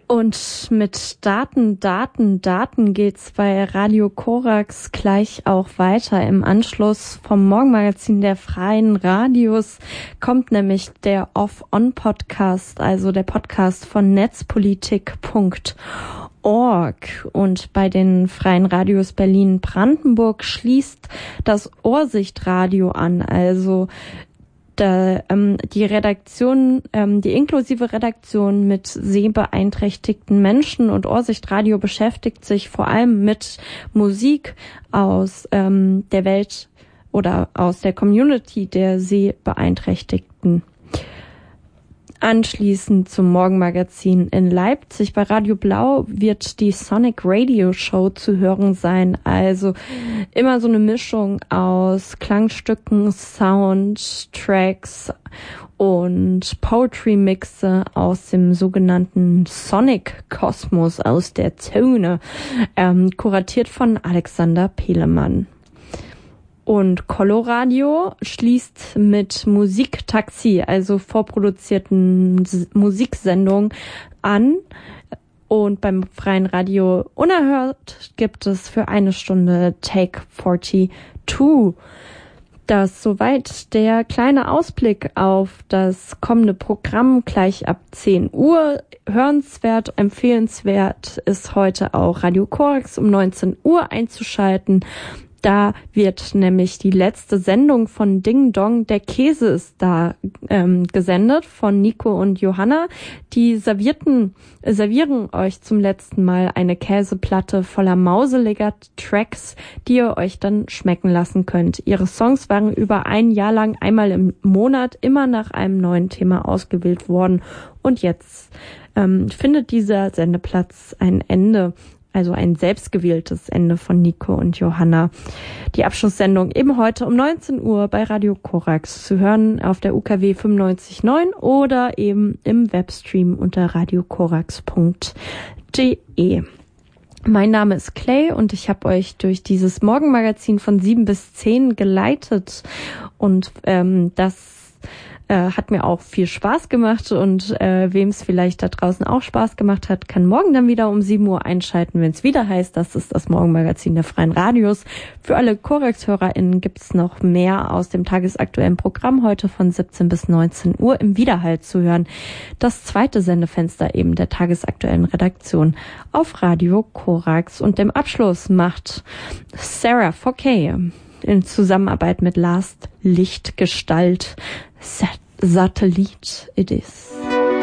Und mit Daten geht's bei Radio Korax gleich auch weiter. Im Anschluss vom Morgenmagazin der Freien Radios kommt nämlich der Off-On-Podcast, also der Podcast von netzpolitik.org. Und bei den Freien Radios Berlin-Brandenburg schließt das Ohrsichtradio an, also die Redaktion, die inklusive Redaktion mit sehbeeinträchtigten Menschen, und Ohrsichtradio beschäftigt sich vor allem mit Musik aus der Welt oder aus der Community der Sehbeeinträchtigten. Anschließend zum Morgenmagazin in Leipzig bei Radio Blau wird die Sonic Radio Show zu hören sein. Also immer so eine Mischung aus Klangstücken, Soundtracks und Poetry-Mixe aus dem sogenannten Sonic-Kosmos, aus der Zone, kuratiert von Alexander Pelemann. Und Coloradio schließt mit Musiktaxi, also vorproduzierten Musiksendungen, an. Und beim Freien Radio Unerhört gibt es für 1 Stunde Take 42. Das soweit der kleine Ausblick auf das kommende Programm gleich ab 10 Uhr. Hörenswert, empfehlenswert ist heute auch Radio Korax um 19 Uhr einzuschalten. Da wird nämlich die letzte Sendung von Ding Dong, der Käse ist da, gesendet von Nico und Johanna. Die servieren euch zum letzten Mal eine Käseplatte voller mauseliger Tracks, die ihr euch dann schmecken lassen könnt. Ihre Songs waren über ein Jahr lang einmal im Monat immer nach einem neuen Thema ausgewählt worden. Und jetzt findet dieser Sendeplatz ein Ende. Also ein selbstgewähltes Ende von Nico und Johanna. Die Abschlusssendung eben heute um 19 Uhr bei Radio Korax zu hören auf der UKW 95.9 oder eben im Webstream unter radiokorax.de. Mein Name ist Clay und ich habe euch durch dieses Morgenmagazin von 7 bis 10 geleitet, und das hat mir auch viel Spaß gemacht, und wem es vielleicht da draußen auch Spaß gemacht hat, kann morgen dann wieder um 7 Uhr einschalten, wenn es wieder heißt, das ist das Morgenmagazin der Freien Radios. Für alle Korax-HörerInnen gibt's noch mehr aus dem tagesaktuellen Programm heute von 17 bis 19 Uhr im Wiederhalt zu hören. Das zweite Sendefenster eben der tagesaktuellen Redaktion auf Radio Korax. Und im Abschluss macht Sarah 4K in Zusammenarbeit mit Last Lichtgestalt Satellit it is.